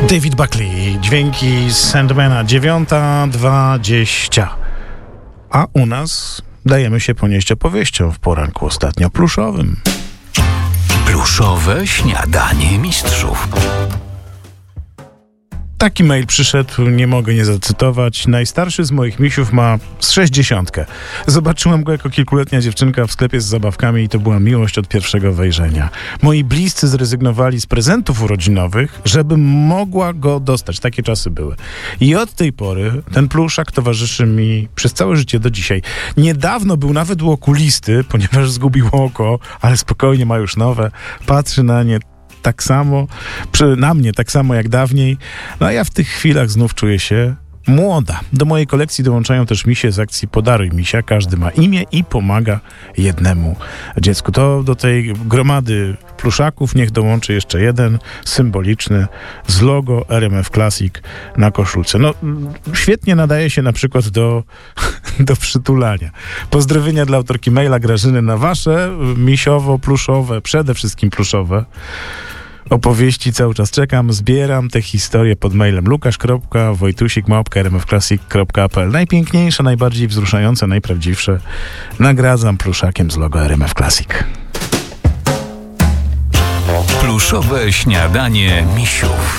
David Buckley, dźwięki Sandmana, 9:20. A u nas dajemy się ponieść opowieścią w poranku ostatnio pluszowym. Pluszowe śniadanie mistrzów. Taki mail przyszedł, nie mogę nie zacytować. Najstarszy z moich misiów ma z 60. Zobaczyłem go jako kilkuletnia dziewczynka w sklepie z zabawkami i to była miłość od pierwszego wejrzenia. Moi bliscy zrezygnowali z prezentów urodzinowych, żebym mogła go dostać. Takie czasy były. I od tej pory ten pluszak towarzyszy mi przez całe życie do dzisiaj. Niedawno był nawet u okulisty, ponieważ zgubił oko, ale spokojnie ma już nowe. Patrzy na nie tak samo, na mnie tak samo jak dawniej. No a ja w tych chwilach znów czuję się młoda. Do mojej kolekcji dołączają też misie z akcji Podaruj Misia. Każdy ma imię i pomaga jednemu dziecku. To do tej gromady pluszaków niech dołączy jeszcze jeden symboliczny z logo RMF Classic na koszulce. No, świetnie nadaje się na przykład do przytulania. Pozdrowienia dla autorki maila Grażyny na wasze misiowo-pluszowe, przede wszystkim pluszowe opowieści. Cały czas czekam, zbieram te historie pod mailem lukasz.wojtusik@rmfclassic.pl. Najpiękniejsze, najbardziej wzruszające, najprawdziwsze nagradzam pluszakiem z logo RMF Classic. Pluszowe śniadanie misiów.